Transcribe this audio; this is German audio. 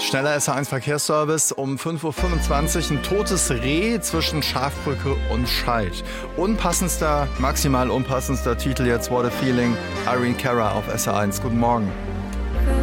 Schneller SR1 Verkehrsservice um 5:25 Uhr. Ein totes Reh zwischen Schafbrücke und Scheid. Maximal unpassendster Titel jetzt, What a Feeling. Irene Cara auf SR1. Guten Morgen.